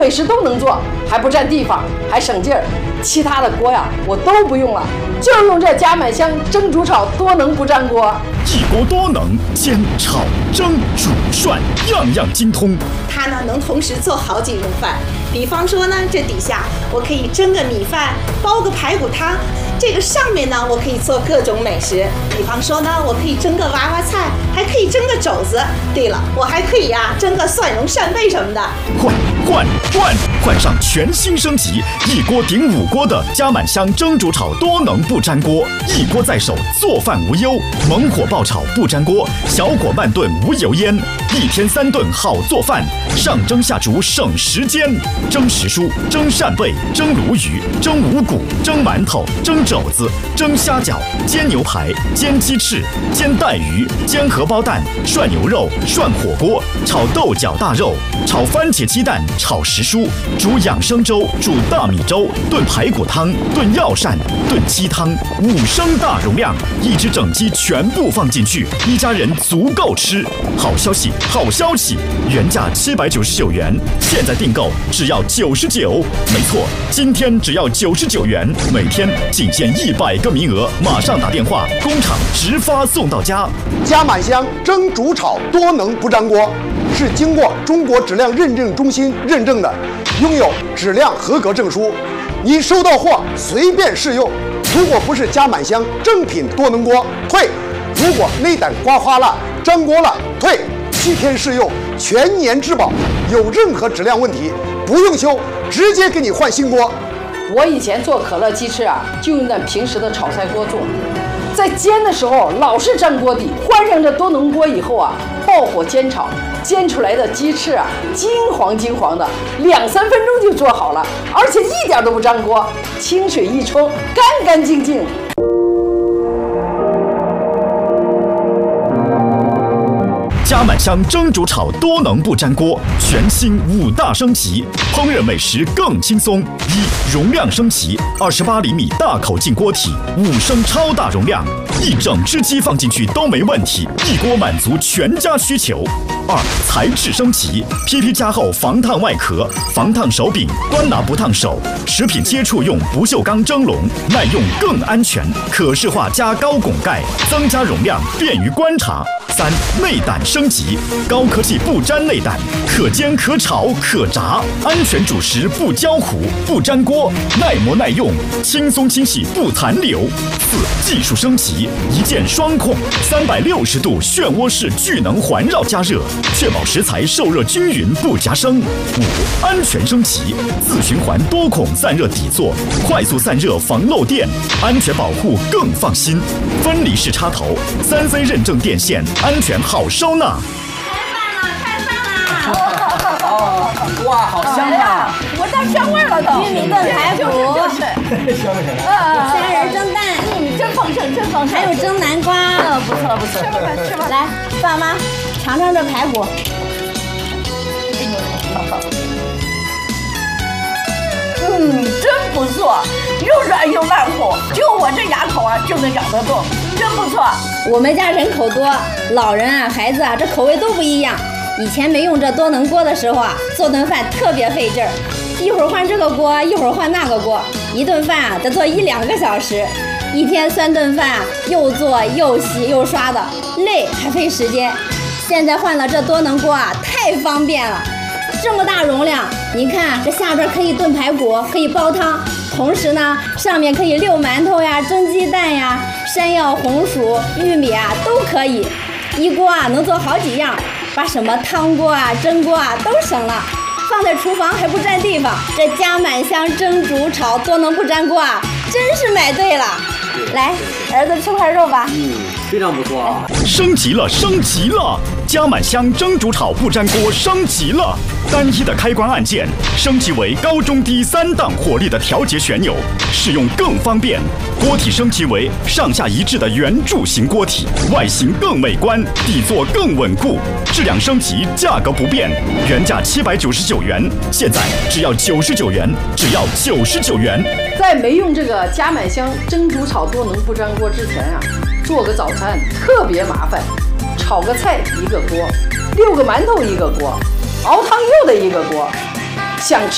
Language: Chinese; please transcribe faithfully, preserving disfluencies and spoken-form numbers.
美食都能做，还不占地方，还省劲儿。其他的锅呀，我都不用了，就用这夹满香蒸煮炒多能不粘锅。 一锅多能，煎炒蒸煮涮，样样精通。 它呢能同时做好几种饭，比方说呢，这底下我可以蒸个米饭，煲个排骨汤。这个上面呢，我可以做各种美食，比方说呢，我可以蒸个娃娃菜，还可以蒸个肘子。对了，我还可以呀、啊、蒸个蒜蓉扇贝什么的。 换换换，换上全新升级，一锅顶五锅的夹满香蒸煮炒多能不粘锅，一锅在手，做饭无忧。猛火爆炒不粘锅，小火慢炖无油烟，一天三顿好做饭，上蒸下煮省时间。蒸时蔬，蒸扇贝，蒸鲈鱼，蒸五谷，蒸馒头，蒸肘子，蒸虾饺，煎牛排，煎鸡翅，煎带鱼，煎荷包蛋，涮牛肉，涮火锅，炒豆角大肉，炒番茄鸡蛋，炒时蔬，煮养生粥，煮大米粥，炖排骨汤，炖药膳，炖鸡汤，五升大容量，一只整鸡全部放进去，一家人足够吃。好消息，好消息，原价七百九十九元，现在订购只要九十九。没错，今天只要九十九元，每天仅限一百个名额，马上打电话，工厂直发送到家。 夹满香蒸煮炒多能不粘锅，是经过中国质量认证中心认证的，拥有质量合格证书。你收到货随便试用，如果不是夹满香正品多能锅，退；如果内胆刮花了、粘锅了，退。七天试用，全年质保，有任何质量问题不用修，直接给你换新锅。 我以前做可乐鸡翅啊，就用那平时的炒菜锅做，在煎的时候老是粘锅底，换上这多能锅以后啊，爆火煎炒，煎出来的鸡翅啊，金黄金黄的，两三分钟就做好了，而且一点都不粘锅，清水一冲，干干净净。 夹满香蒸煮炒多能不粘锅，全新五大升级，烹饪美食更轻松。一、容量升级，二十八厘米大口径锅体，五升超大容量，一整只鸡放进去都没问题，一锅满足全家需求。二、材质升级 ，P P 加厚防烫外壳，防烫手柄，端拿不烫手，食品接触用不锈钢蒸笼，耐用更安全，可视化加高拱盖，增加容量，便于观察。三、内胆升级，高科技不粘内胆，可煎可炒可炸，安全煮食不焦糊不粘锅，耐磨耐用，轻松清洗不残留。四、技术升级，一键双控，三百六十度漩涡式聚能环绕加热，确保食材受热均匀不夹生。五、安全升级，自循环多孔散热底座，快速散热防漏电，安全保护更放心。分离式插头，三 C 认证电线，安全好收纳。 开饭了，开饭了！哦，哇，好香啊！ 我到香味了都。 玉米炖排骨， 香不香？ 虾仁蒸蛋， 你真丰盛，真丰盛。 还有蒸南瓜， 嗯，不错不错。吃吧吃吧。 来，爸妈尝尝这排骨。 嗯，真不错，又软又烂乎，就我这牙口啊就能咬得动，真不错。 我们家人口多，老人啊、孩子啊，这口味都不一样。以前没用这多能锅的时候啊，做顿饭特别费劲儿，一会儿换这个锅，一会儿换那个锅，一顿饭啊得做一两个小时，一天三顿饭啊，又做又洗又刷的，累还费时间。现在换了这多能锅啊，太方便了。这么大容量，您看这下边可以炖排骨，可以煲汤，同时呢，上面可以溜馒头呀、蒸鸡蛋呀、山药、红薯、玉米啊都可以，一锅啊能做好几样，把什么汤锅啊、蒸锅啊都省了，放在厨房还不占地方。这夹满香蒸煮炒多能不粘锅啊，真是买对了。来，儿子吃块肉吧。 嗯，非常不错啊。 升级了，升级了！夹满香蒸煮炒不粘锅升级了，单一的开关按键升级为高中低三档火力的调节旋钮，使用更方便。锅体升级为上下一致的圆柱形锅体，外形更美观，底座更稳固。质量升级，价格不变，原价七百九十九元，现在只要九十九元，只要九十九元。 在没用这个夹满香蒸煮炒多能不粘锅之前啊，做个早餐特别麻烦，炒个菜一个锅，溜个馒头一个锅，熬汤又得一个锅，想吃